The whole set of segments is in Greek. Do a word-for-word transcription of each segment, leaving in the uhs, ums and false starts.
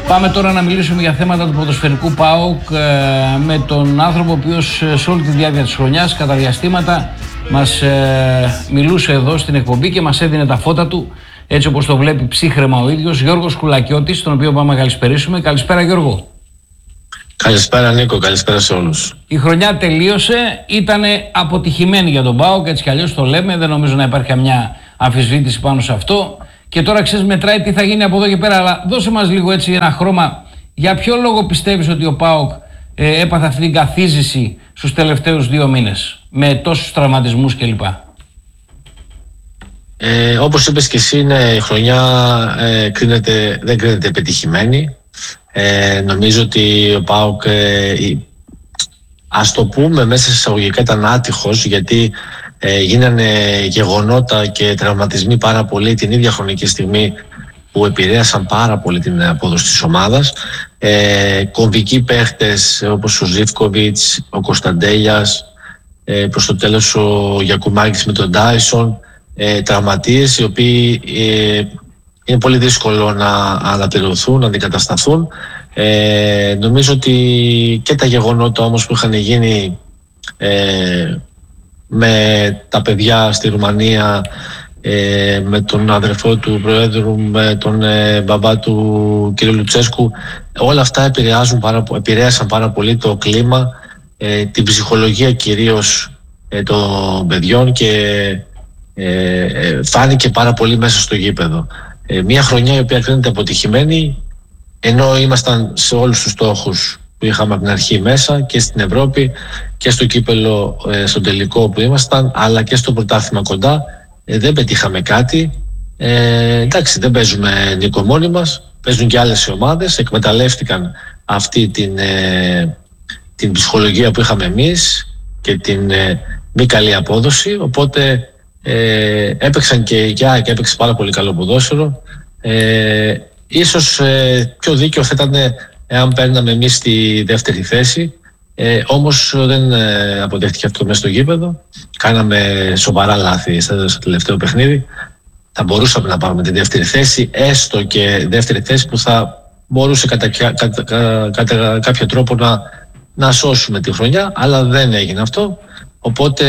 Πάμε τώρα να μιλήσουμε για θέματα του ποδοσφαιρικού ΠΑΟΚ ε, με τον άνθρωπο ο οποίος σε όλη τη διάρκεια της χρονιάς κατά διαστήματα μας ε, μιλούσε εδώ στην εκπομπή και μας έδινε τα φώτα του έτσι όπως το βλέπει ψύχραιμα ο ίδιος, Γιώργος Κουλακιώτης, τον οποίο πάμε να καλησπερίσουμε. Καλησπέρα Γιώργο. Καλησπέρα Νίκο, καλησπέρα σε όλους. Η χρονιά τελείωσε, ήταν αποτυχημένη για τον ΠΑΟΚ, έτσι κι αλλιώς το λέμε, δεν νομίζω να υπάρχει καμιά αμφισβήτηση πάνω σε αυτό. Και τώρα ξέρεις μετράει τι θα γίνει από εδώ και πέρα, αλλά δώσε μας λίγο έτσι ένα χρώμα. Για ποιο λόγο πιστεύεις ότι ο ΠΑΟΚ ε, έπαθε αυτή την καθίζηση στους τελευταίους δύο μήνες με τόσους τραυματισμούς κλπ? Ε, όπως είπες και εσύ, ναι, η χρονιά ε, κρίνεται, δεν κρίνεται επιτυχημένη. Ε, νομίζω ότι ο ΠΑΟΚ, ε, ας το πούμε μέσα σε εισαγωγικά, ήταν άτυχος, γιατί ε, γίνανε γεγονότα και τραυματισμοί πάρα πολύ την ίδια χρονική στιγμή που επηρέασαν πάρα πολύ την απόδοση της ομάδας. Ε, κομβικοί παίχτες όπως ο Ζίβκοβιτς, ο Κωνσταντέλιας, ε, προς το τέλος ο Γιακουμάκης με τον Ντάισον, ε, τραυματίες οι οποίοι ε, είναι πολύ δύσκολο να αναπληρωθούν, να αντικατασταθούν. Ε, νομίζω ότι και τα γεγονότα όμως που είχαν γίνει ε, με τα παιδιά στη Ρουμανία, ε, με τον αδερφό του Προέδρου, με τον ε, μπαμπά του κ. Λουτσέσκου, όλα αυτά επηρεάζουν πάρα, επηρέασαν πάρα πολύ το κλίμα, ε, την ψυχολογία κυρίως ε, των παιδιών και ε, ε, φάνηκε πάρα πολύ μέσα στο γήπεδο. Ε, μια χρονιά η οποία κρίνεται αποτυχημένη, ενώ ήμασταν σε όλους τους στόχους που είχαμε από την αρχή μέσα και στην Ευρώπη και στο κύπελο, ε, στον τελικό που ήμασταν, αλλά και στο πρωτάθλημα κοντά, ε, δεν πετύχαμε κάτι. Ε, εντάξει, δεν παίζουμε Νίκο μόνοι μας, παίζουν και άλλες ομάδες, εκμεταλλεύτηκαν αυτή την, ε, την ψυχολογία που είχαμε εμείς και την ε, μη καλή απόδοση, οπότε ε, έπαιξαν και η ΑΕΚ έπαιξε πάρα πολύ καλό ποδόσφαιρο. Ε, ίσως ε, πιο δίκαιο θα ήταν εάν παίρναμε εμείς στη δεύτερη θέση, ε, όμως δεν ε, αποδέχτηκε αυτό μέσα στο γήπεδο. Κάναμε σοβαρά λάθη στο τελευταίο παιχνίδι. Θα μπορούσαμε να πάρουμε τη δεύτερη θέση, έστω και δεύτερη θέση που θα μπορούσε κατά, κατά, κατά, κατά κάποιο τρόπο να, να σώσουμε τη χρονιά, αλλά δεν έγινε αυτό. Οπότε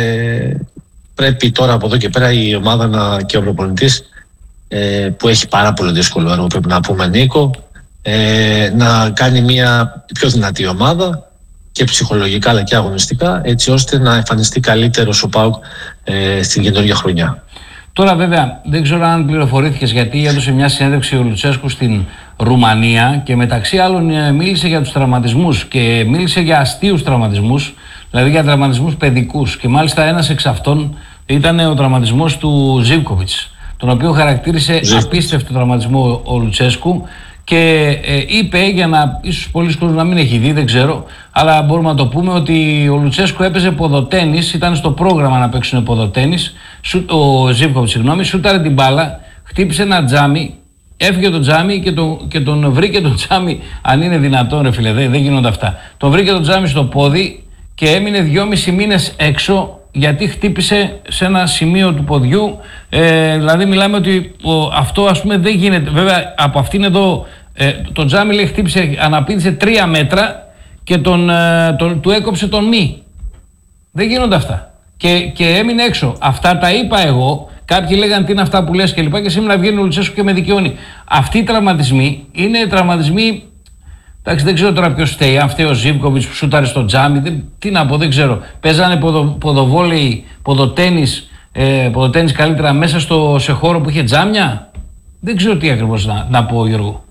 πρέπει τώρα από εδώ και πέρα η ομάδα να, και ο προπονητής, ε, που έχει πάρα πολύ δύσκολο έργο, πρέπει να πούμε Νίκο, ε, να κάνει μια πιο δυνατή ομάδα και ψυχολογικά αλλά και αγωνιστικά, έτσι ώστε να εμφανιστεί καλύτερος ο ΠΑΟΚ ε, στην καινούργια χρονιά. Τώρα βέβαια δεν ξέρω αν πληροφορήθηκες, γιατί έδωσε μια συνέντευξη ο Λουτσέσκου στην Ρουμανία και μεταξύ άλλων μίλησε για τους τραυματισμούς και μίλησε για αστείους τραυματισμούς, δηλαδή για τραυματισμούς παιδικούς, και μάλιστα ένας εξ αυτών ήταν ο τραυματισμός του Ζίβκοβιτς, τον οποίο χαρακτήρισε Ζήφκοβιτς. Απίστευτο τραυματισμό ο Λουτσέσκου και ε, είπε, για να ίσως πολλοί κόσμοι να μην έχει δει, δεν ξέρω, αλλά μπορούμε να το πούμε, ότι ο Λουτσέσκου έπαιζε ποδοτένις, ήταν στο πρόγραμμα να παίξουν ποδοτένις, ο Ζίβκοβιτς, συγγνώμη, σούταρε την μπάλα, χτύπησε ένα τζάμι, έφυγε το τζάμι και, το, και τον βρήκε το τζάμι, αν είναι δυνατόν ρε φίλε, δεν, δεν γίνονται αυτά, τον βρήκε το τζάμι στο πόδι και έμεινε δυόμισι μήνες έξω, γιατί χτύπησε σε ένα σημείο του ποδιού. Ε, δηλαδή μιλάμε ότι ο, αυτό ας πούμε δεν γίνεται. Βέβαια από αυτήν εδώ ε, το τζάμι λέει χτύπησε, αναπήδησε τρία μέτρα και τον, ε, τον, του έκοψε τον μη. Δεν γίνονται αυτά. Και, και έμεινε έξω. Αυτά τα είπα εγώ. Κάποιοι λέγανε τι είναι αυτά που λες και λοιπά, και σήμερα βγαίνει ο Λουτσέσκου και με δικαιώνει. Αυτοί οι τραυματισμοί είναι τραυματισμοί. Εντάξει, δεν ξέρω τώρα ποιος φταίει. Αν φταίει ο Ζίβκοβιτς που σούταρε στο τζάμι, δεν, τι να πω, δεν ξέρω. Παίζανε ποδο, ποδοβόλεϊ, ποδοτένις, ε, ποδοτένις καλύτερα μέσα στο, σε χώρο που είχε τζάμια. Δεν ξέρω τι ακριβώς να, να πω, Γιώργο.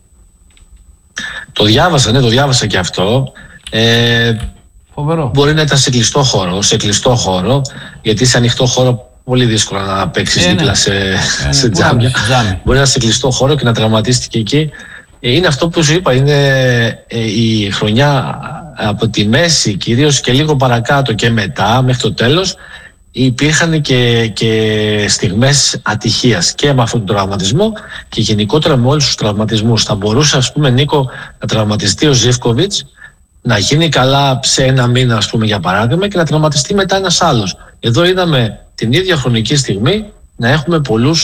Το διάβασα, ναι, το διάβασα και αυτό. Ε, Φοβερό. Μπορεί να ήταν σε κλειστό χώρο, σε κλειστό χώρο, γιατί σε ανοιχτό χώρο πολύ δύσκολο να παίξεις ε, δίπλα ναι. σε, ε, σε τζάμια. Μπορεί να είναι σε κλειστό χώρο και να τραυματίστηκε εκεί. Είναι αυτό που σου είπα, είναι η χρονιά από τη μέση κυρίως και λίγο παρακάτω και μετά μέχρι το τέλος υπήρχαν και, και στιγμές ατυχίας και με αυτόν τον τραυματισμό και γενικότερα με όλους τους τραυματισμούς. Θα μπορούσε, ας πούμε, Νίκο, να τραυματιστεί ο Ζίβκοβιτς, να γίνει καλά σε ένα μήνα, ας πούμε, για παράδειγμα, και να τραυματιστεί μετά ένας άλλος. Εδώ είδαμε την ίδια χρονική στιγμή να έχουμε πολλούς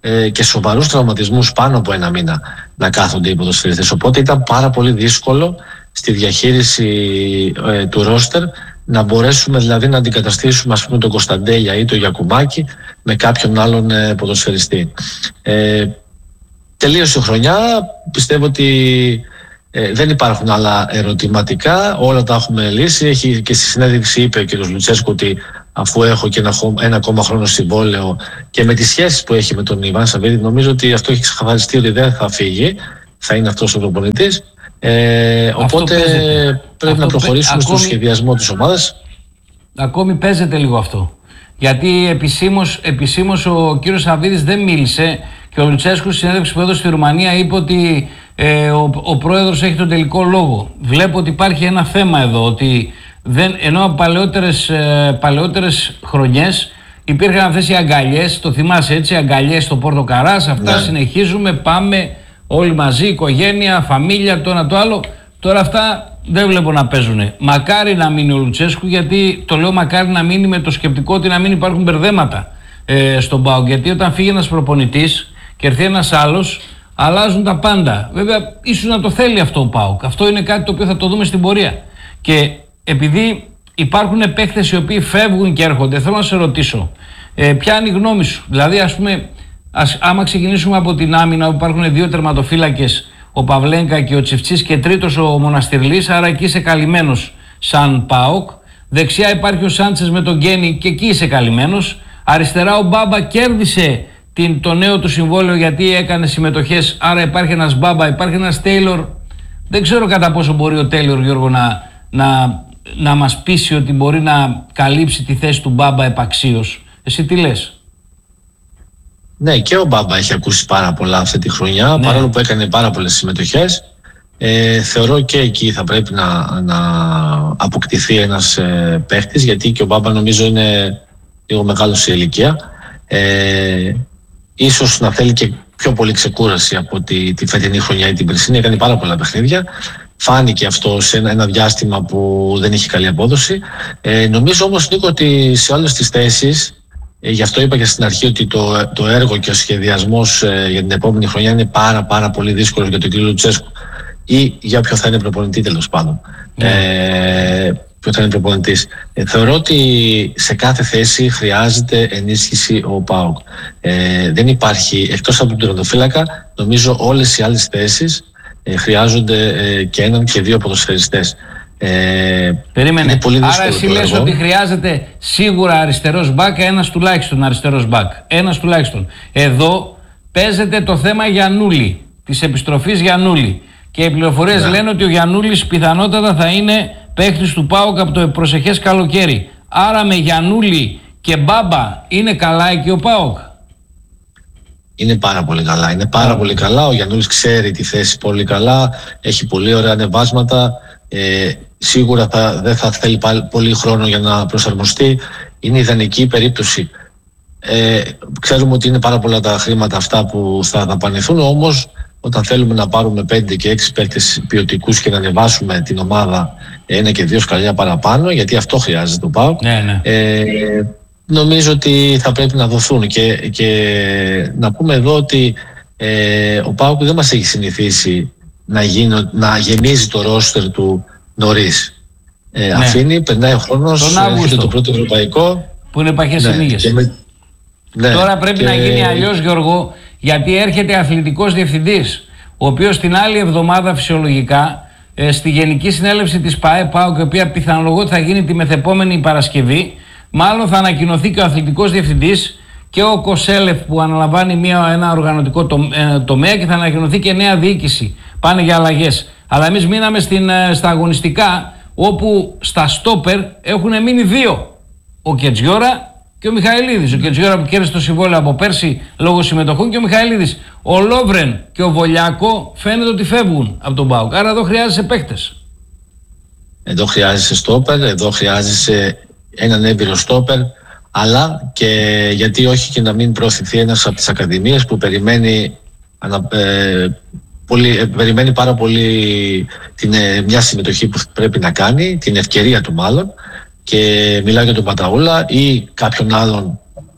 ε, και σοβαρούς τραυματισμούς πάνω από ένα μήνα να κάθονται οι ποδοσφαιριστές. Οπότε ήταν πάρα πολύ δύσκολο στη διαχείριση ε, του ρόστερ να μπορέσουμε δηλαδή να αντικαταστήσουμε, ας πούμε, τον Κωνσταντέλια ή τον Γιακουμάκη με κάποιον άλλον ε, ποδοσφαιριστή. Ε, τελείωσε η χρονιά, πιστεύω ότι ε, δεν υπάρχουν άλλα ερωτηματικά, όλα τα έχουμε λύσει. Έχει, και στη συνέντευξη είπε ο κ. Λουτσέσκου ότι αφού έχω και ένα, ένα ακόμα χρόνο συμβόλαιο και με τις σχέσεις που έχει με τον Ιβάν Σαββίδη, νομίζω ότι αυτό έχει ξεκαθαριστεί ότι δεν θα φύγει, θα είναι αυτός ο προπονητής. Ε, οπότε παίζεται. Πρέπει αυτό να προχωρήσουμε στο ακόμη... σχεδιασμό της ομάδας. Ακόμη παίζεται λίγο αυτό. Γιατί επισήμως, επισήμως ο κύριος Σαββίδης δεν μίλησε και ο Λουτσέσκου στη συνέντευξη που έδωσε στη Ρουμανία είπε ότι ε, ο, ο πρόεδρος έχει τον τελικό λόγο. Βλέπω ότι υπάρχει ένα θέμα εδώ, ότι δεν, ενώ από παλαιότερες, ε, παλαιότερες χρονιές υπήρχαν αυτές οι αγκαλιές, το θυμάσαι έτσι, αγκαλιές στο Πόρτο Καράς, αυτά ναι. Συνεχίζουμε, πάμε όλοι μαζί, οικογένεια, φαμίλια, το ένα το άλλο. Τώρα αυτά δεν βλέπω να παίζουν. Μακάρι να μείνει ο Λουτσέσκου, γιατί το λέω μακάρι να μείνει με το σκεπτικό ότι να μην υπάρχουν μπερδέματα ε, στον ΠΑΟΚ. Γιατί όταν φύγει ένας προπονητής και έρθει ένας άλλος, αλλάζουν τα πάντα. Βέβαια, ίσως να το θέλει αυτό ο ΠΑΟΚ. Αυτό είναι κάτι το οποίο θα το δούμε στην πορεία. Και επειδή υπάρχουν παίκτες οι οποίοι φεύγουν και έρχονται, θέλω να σε ρωτήσω, ε, ποια είναι η γνώμη σου? Δηλαδή, ας πούμε, ας, άμα ξεκινήσουμε από την άμυνα, όπου υπάρχουν δύο τερματοφύλακες, ο Παυλένκα και ο Τσιφτσής, και τρίτος ο Μοναστηρλής, άρα εκεί είσαι καλυμμένος σαν ΠΑΟΚ. Δεξιά υπάρχει ο Σάντσες με τον Γκένι και εκεί είσαι καλυμμένος. Αριστερά ο Μπάμπα κέρδισε την, το νέο του συμβόλαιο γιατί έκανε συμμετοχές, άρα υπάρχει ένας Μπάμπα, υπάρχει ένας Τέιλορ. Δεν ξέρω κατά πόσο μπορεί ο Τέιλορ, Γιώργο, να, να, να μας πείσει ότι μπορεί να καλύψει τη θέση του Μπάμπα επαξίως. Εσύ τι λες? Ναι, και ο Μπάμπα έχει ακούσει πάρα πολλά αυτή τη χρονιά, ναι. Παρόλο που έκανε πάρα πολλές συμμετοχές. Ε, θεωρώ και εκεί θα πρέπει να, να αποκτηθεί ένας ε, παίχτης, γιατί και ο Μπάμπα νομίζω είναι λίγο μεγάλος σε ηλικία. Ε, ίσως να θέλει και πιο πολύ ξεκούραση από τη, τη φετινή χρονιά ή την περσινή. Έκανε πάρα πολλά παιχνίδια. Φάνηκε αυτό σε ένα, ένα διάστημα που δεν είχε καλή απόδοση. Ε, νομίζω όμως, Νίκο, ότι σε όλες τις θέσεις, Ε, γι' αυτό είπα και στην αρχή ότι το, το έργο και ο σχεδιασμός ε, για την επόμενη χρονιά είναι πάρα πάρα πολύ δύσκολο για τον κύριο Λουτσέσκου ή για ποιο θα είναι προπονητή, τέλος πάντων. Yeah. Ε, ποιο θα είναι προπονητής. Ε, θεωρώ ότι σε κάθε θέση χρειάζεται ενίσχυση ο ΠΑΟΚ. Ε, δεν υπάρχει, εκτός από τον τερματοφύλακα, νομίζω όλες οι άλλες θέσεις ε, χρειάζονται ε, και έναν και δύο ποδοσφαιριστές. Ε, Περίμενε. Άρα εσύ λες ότι χρειάζεται σίγουρα αριστερός μπακ, ένας τουλάχιστον αριστερός μπακ. Ένας τουλάχιστον. Εδώ παίζεται το θέμα Γιαννούλη, της επιστροφής Γιαννούλη. Και οι πληροφορίες yeah. λένε ότι ο Γιαννούλης πιθανότατα θα είναι παίκτης του ΠΑΟΚ από το προσεχές καλοκαίρι. Άρα με Γιαννούλη και Μπάμπα είναι καλά εκεί ο ΠΑΟΚ? Είναι πάρα πολύ καλά. Είναι πάρα yeah. πολύ καλά. Ο Γιαννούλης ξέρει τη θέση πολύ καλά. Έχει πολύ ωραία ανεβάσματα. Ε, σίγουρα θα, δεν θα θέλει πολύ χρόνο για να προσαρμοστεί. Είναι ιδανική περίπτωση. Ε, ξέρουμε ότι είναι πάρα πολλά τα χρήματα αυτά που θα δαπανηθούν, όμως όταν θέλουμε να πάρουμε πέντε και έξι παίκτες ποιοτικούς και να ανεβάσουμε την ομάδα ένα και δύο σκαλιά παραπάνω, γιατί αυτό χρειάζεται το ΠΑΟΚ, ναι, ναι. Ε, νομίζω ότι θα πρέπει να δοθούν. Και, και να πούμε εδώ ότι ε, ο ΠΑΟΚ δεν μας έχει συνηθίσει να, γίνω, να γεμίζει το ρόστερ του νωρίς. Ε, ναι. Αφήνει, περνάει ο χρόνος, έρχεται το πρώτο ευρωπαϊκό. Που είναι παχές ναι, συνήγες. Με... Ναι, Τώρα πρέπει και... να γίνει αλλιώς, Γιώργο, γιατί έρχεται αθλητικός διευθυντής, ο οποίος την άλλη εβδομάδα φυσιολογικά ε, στη Γενική Συνέλευση της ΠΑΕ ΠΑΟΚ, η οποία πιθανολογώ ότι θα γίνει τη μεθεπόμενη Παρασκευή, μάλλον θα ανακοινωθεί και ο αθλητικός διευθυντής και ο Κοσέλεφ που αναλαμβάνει μια, ένα οργανωτικό το, ε, τομέα, και θα ανακοινωθεί και νέα διοίκηση. Πάνε για αλλαγές. Αλλά εμείς μείναμε στην, στα αγωνιστικά, όπου στα στόπερ έχουν μείνει δύο. Ο Κετζιόρα και ο Μιχαηλίδης. Ο Κετζιόρα που κέρδισε το συμβόλαιο από πέρσι λόγω συμμετοχών, και ο Μιχαηλίδης. Ο Λόβρεν και ο Βολιάκο φαίνεται ότι φεύγουν από τον ΠΑΟΚ. Άρα εδώ χρειάζεσαι παίκτες. Εδώ χρειάζεσαι στόπερ, εδώ χρειάζεσαι έναν έμπειρο στόπερ, αλλά και γιατί όχι και να μην προωθηθεί ένας από τις ακαδημίες που περιμένει, ε, πολύ, περιμένει πάρα πολύ την, ε, μια συμμετοχή που πρέπει να κάνει, την ευκαιρία του μάλλον, και μιλάω για τον Παταούλα ή κάποιον άλλον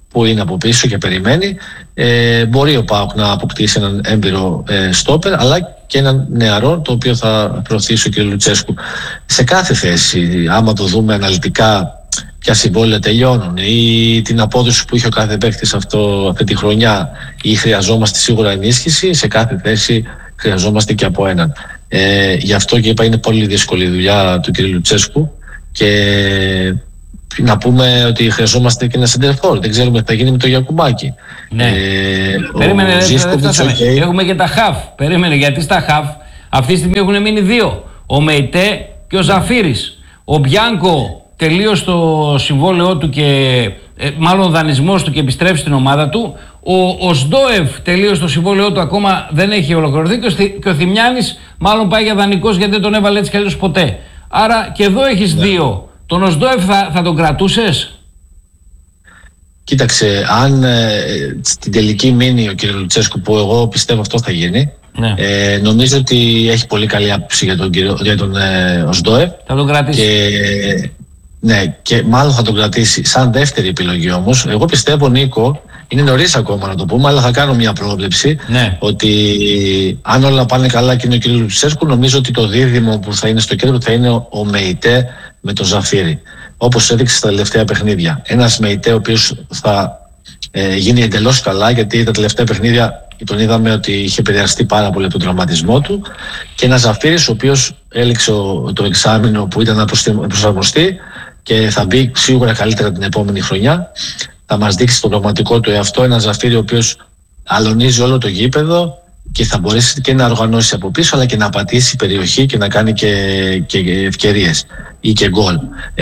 που είναι από πίσω και περιμένει. Ε, μπορεί ο ΠΑΟΚ να αποκτήσει έναν έμπειρο ε, στόπερ, αλλά και έναν νεαρό, το οποίο θα προωθήσει ο κ. Λουτσέσκου. Σε κάθε θέση, άμα το δούμε αναλυτικά, ποια συμβόλαια τελειώνουν ή την απόδοση που είχε ο κάθε παίκτης αυτή τη χρονιά, ή χρειαζόμαστε σίγουρα ενίσχυση, σε κάθε θέση χρειαζόμαστε και από έναν. Ε, γι' αυτό και είπα, είναι πολύ δύσκολη η δουλειά του κ. Λουτσέσκου, και να πούμε ότι χρειαζόμαστε και ένα σεντερφόρ. Δεν ξέρουμε τι θα γίνει με το Γιακουμάκη. Ναι. Ε, Περίμενε, δεν φτάσαμε. Okay. Έχουμε και τα χαφ. Περίμενε, γιατί στα χαφ αυτή τη στιγμή έχουν μείνει δύο. Ο Μεϊτέ και ο Ζαφύρης. Ο Μπιάνκο τελείωσε το συμβόλαιό του και ε, μάλλον δανεισμός του και επιστρέψει στην ομάδα του. Ο, ο Σντόεφ τελείωσε το συμβόλαιό του, ακόμα δεν έχει ολοκληρωθεί, και ο, και ο Θημιάνης μάλλον πάει για δανεικός, γιατί δεν τον έβαλε έτσι κι αλλιώς ποτέ. Άρα και εδώ έχεις yeah. δύο. Τον Οσντόεφ θα, θα τον κρατούσες? Κοίταξε, αν ε, στην τελική μείνει ο κ. Λουτσέσκου, που εγώ πιστεύω αυτό θα γίνει, ναι. ε, νομίζω ότι έχει πολύ καλή άποψη για τον, για τον ε, Οσντόεφ. Θα τον κρατήσει. Και, ναι, και μάλλον θα τον κρατήσει σαν δεύτερη επιλογή όμως. Εγώ πιστεύω, Νίκο, είναι νωρίς ακόμα να το πούμε, αλλά θα κάνω μια πρόβλεψη, ναι. ότι αν όλα πάνε καλά και είναι ο κ. Λουτσέσκου, νομίζω ότι το δίδυμο που θα είναι στο κέντρο θα είναι ο, ο Μεϊτέ με τον Ζαφύρη. Όπως έδειξε στα τελευταία παιχνίδια. Ένας Μεϊτέ ο οποίος θα ε, γίνει εντελώς καλά, γιατί τα τελευταία παιχνίδια τον είδαμε ότι είχε επηρεαστεί πάρα πολύ από τον τραυματισμό του, και ένας Ζαφύρης ο οποίος έληξε το εξάμηνο που ήταν να προσαρμοστεί και θα μπει σίγουρα καλύτερα την επόμενη χρονιά. Θα μας δείξει το πραγματικό του εαυτό, ένα Ζαφύρη ο οποίος αλωνίζει όλο το γήπεδο και θα μπορέσει και να οργανώσει από πίσω, αλλά και να πατήσει περιοχή και να κάνει και, και ευκαιρίες ή και γκολ.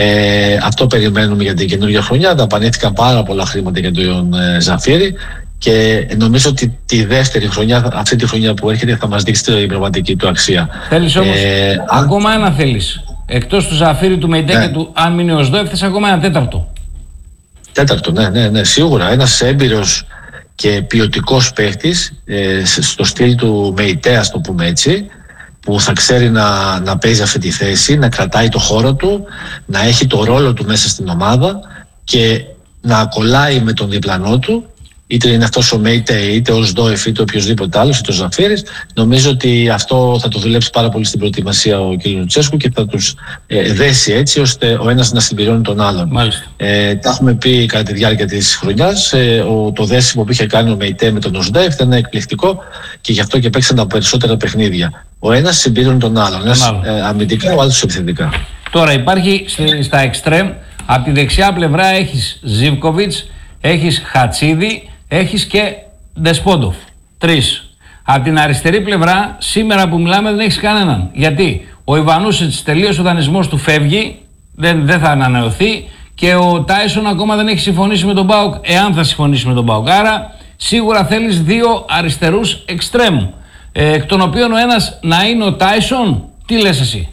Ε, αυτό περιμένουμε για την καινούργια χρονιά. Δαπανήθηκαν πάρα πολλά χρήματα για τον ε, Ζαφύρη, και νομίζω ότι τη δεύτερη χρονιά, αυτή τη χρονιά που έρχεται, θα μας δείξει την πραγματική του αξία. Θέλεις όμως, ε, ακόμα αν... ένα θέλεις. Εκτός του Ζαφύρη, του Μεϊντέ, ναι. και του, αν μείνει ο Οσντόεφ, θες ακόμα ένα τέταρτο. Τέταρτο, ναι, ναι, ναι, σίγουρα. Ένας έμπειρος και ποιοτικός παίχτης, ε, στο στυλ του Μεϊτέ, ας το πούμε έτσι, που θα ξέρει να, να παίζει αυτή τη θέση, να κρατάει το χώρο του, να έχει το ρόλο του μέσα στην ομάδα και να κολλάει με τον διπλανό του, είτε είναι αυτός ο Μεϊτέ, είτε ο Σντόεφ, είτε οποιοδήποτε άλλος, είτε ο Ζαφύρης. Νομίζω ότι αυτό θα το δουλέψει πάρα πολύ στην προετοιμασία ο κ. Λουτσέσκου και θα τους ε, δέσει έτσι, ώστε ο ένας να συμπληρώνει τον άλλον. Ε, τα έχουμε πει κατά τη διάρκεια της χρονιάς. Ε, ο, το δέσιμο που είχε κάνει ο Μεϊτέ με τον Οσντόεφ ήταν εκπληκτικό, και γι' αυτό και παίξαν τα περισσότερα παιχνίδια. Ο ένας συμπληρώνει τον άλλον. Ένας ε, αμυντικά, ο άλλος επιθετικά. Τώρα υπάρχει στα εξτρέμ, από τη δεξιά πλευρά έχεις Ζίβκοβιτς, έχεις Χατσίδη, έχεις και Ντεσπόντοφ. Τρεις. Από την αριστερή πλευρά, σήμερα που μιλάμε, δεν έχεις κανέναν. Γιατί ο Ιβανούσιτς τελείωσε ο δανεισμός του, φεύγει, δεν, δεν θα ανανεωθεί, και ο Τάισον ακόμα δεν έχει συμφωνήσει με τον ΠΑΟΚ, εάν θα συμφωνήσει με τον ΠΑΟΚ. Άρα σίγουρα θέλεις δύο αριστερούς εξτρέμ, ε, εκ των οποίων ο ένας να είναι ο Τάισον. Τι λες εσύ?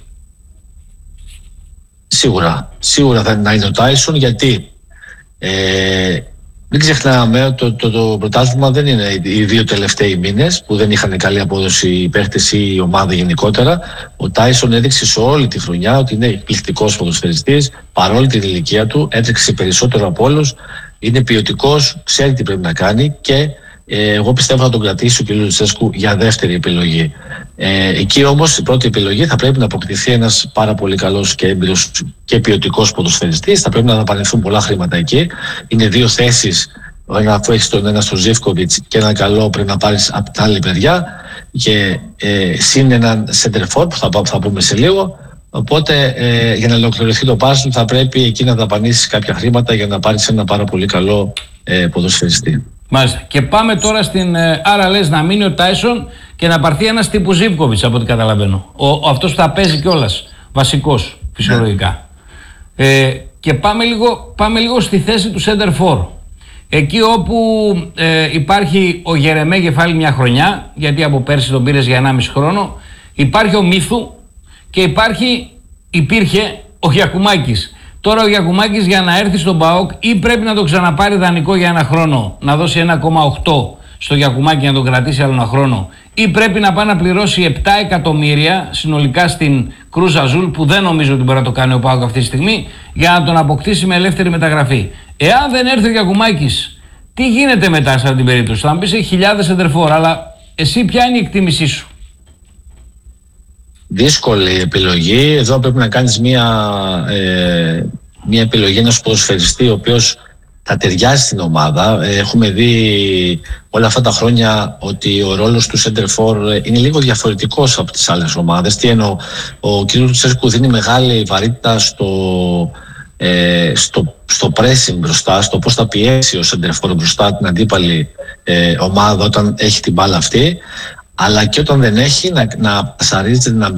Σίγουρα. Σίγουρα θα να είναι ο Τάισον, γιατί ε, μην ξεχνάμε ότι το, το, το πρωτάθλημα δεν είναι οι δύο τελευταίοι μήνες που δεν είχαν καλή απόδοση οι παίχτες ή η ομάδα γενικότερα. Ο Τάισον έδειξε σε όλη τη χρονιά ότι είναι εκπληκτικός ποδοσφαιριστής, παρόλη την ηλικία του, έτρεξε περισσότερο από όλους, είναι ποιοτικός, ξέρει τι πρέπει να κάνει, και ε, εγώ πιστεύω θα τον κρατήσει ο κ. Λουτσέσκου για δεύτερη επιλογή. Ε, εκεί όμως η πρώτη επιλογή θα πρέπει να αποκτηθεί ένας πάρα πολύ καλός και έμπειρος και ποιοτικός ποδοσφαιριστής. Θα πρέπει να δαπανηθούν πολλά χρήματα εκεί. Είναι δύο θέσεις, αφού έχεις τον ένα στο Ζίβκοβιτς και ένα καλό πρέπει να πάρεις από την άλλη μεριά, και ε, συν έναν σεντερφόρ που θα, θα πούμε σε λίγο. Οπότε ε, για να ολοκληρωθεί το πάζλ θα πρέπει εκεί να δαπανήσεις κάποια χρήματα για να πάρεις ένα πάρα πολύ καλό ε, ποδοσφαιριστή. Μάλιστα. Και πάμε τώρα στην. Ε, άρα λες να μείνει ο Τάισον και να πάρθει ένας τύπου Ζίβκοβιτς, από ό,τι καταλαβαίνω. Ο, ο, αυτός που θα παίζει κιόλας. Βασικός, φυσιολογικά. Yeah. Ε, και πάμε λίγο, πάμε λίγο στη θέση του center for. Εκεί όπου ε, υπάρχει ο Γερεμέγεφ άλλη μια χρονιά, γιατί από πέρσι τον πήρες για ενάμιση χρόνο. Υπάρχει ο Μίθου και υπάρχει, υπήρχε ο Γιακουμάκης. Τώρα ο Γιακουμάκης για να έρθει στον ΠΑΟΚ ή πρέπει να το ξαναπάρει δανεικό για ένα χρόνο, να δώσει ένα κόμμα οκτώ στο Γιακουμάκη να τον κρατήσει άλλο ένα χρόνο, ή πρέπει να πάει να πληρώσει επτά εκατομμύρια συνολικά στην Κρούζ Αζούλ, που δεν νομίζω ότι μπορεί να το κάνει ο ΠΑΟΚ αυτή τη στιγμή, για να τον αποκτήσει με ελεύθερη μεταγραφή. Εάν δεν έρθει ο Γιακουμάκης Τι γίνεται μετά σε αυτή την περίπτωση? Θα μου πεις έχει χιλιάδες σεντερφόρ, αλλά εσύ ποια είναι η εκτίμησή σου? Δύσκολη επιλογή. Εδώ πρέπει να κάνεις μια, ε, μια επιλογή ενός ποδοσφαιριστή ο οποίος θα ταιριάζει στην ομάδα. Έχουμε δει όλα αυτά τα χρόνια ότι ο ρόλος του center for είναι λίγο διαφορετικός από τις άλλες ομάδες. Τι εννοώ, ο κ. Λουτσέσκου δίνει μεγάλη βαρύτητα στο, ε, στο, στο pressing μπροστά, στο πώς θα πιέσει ο center for μπροστά την αντίπαλη ε, ομάδα όταν έχει την μπάλα αυτή, αλλά και όταν δεν έχει να, να πασαρίζεται, να